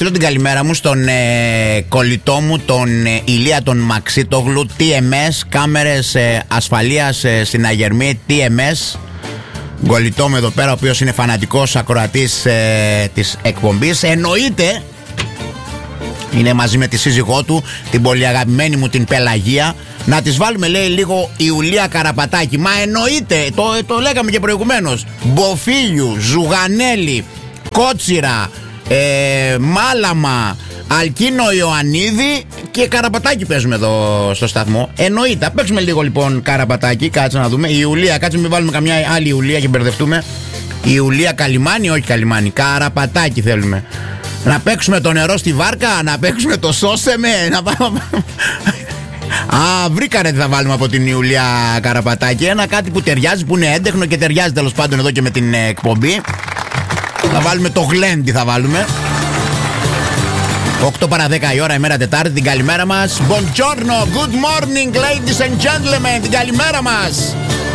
Θέλω την καλημέρα μου στον κολλητό μου, τον Ηλία τον Μαξίτογλου. TMS, κάμερες ασφαλείας στην Αγερμή. TMS, κολλητό μου εδώ πέρα, ο οποίος είναι φανατικός ακροατής της εκπομπής. Εννοείται είναι μαζί με τη σύζυγό του, την πολύ αγαπημένη μου την Πελαγία. Να τις βάλουμε, λέει, λίγο Ιουλία Καραπατάκη. Μα εννοείται, το λέγαμε και προηγουμένως. Μποφίλιου, Ζουγανέλη, Κότσιρα, Μάλαμα, Αλκίνο Ιωαννίδη και Καραπατάκη παίζουμε εδώ στο σταθμό. Εννοείται. Παίξουμε λίγο λοιπόν Καραπατάκη. Κάτσε να δούμε. Η Ιουλία, κάτσε μην βάλουμε καμιά άλλη Ιουλία και μπερδευτούμε. Η Ιουλία Καλιμάνη, όχι Καλιμάνη. Καραπατάκη θέλουμε. Να παίξουμε το νερό στη βάρκα, να παίξουμε το σώσεμε, να πάμε. Βρήκανε τι θα βάλουμε από την Ιουλία Καραπατάκη. Ένα κάτι που ταιριάζει, που είναι έντεχνο και ταιριάζει τέλος πάντων εδώ και με την εκπομπή. Θα βάλουμε το γλέντι, θα βάλουμε. 8 παρα 10 η ώρα, ημέρα Τετάρτη, την καλημέρα μας. Buongiorno, good morning ladies and gentlemen, την καλημέρα μας.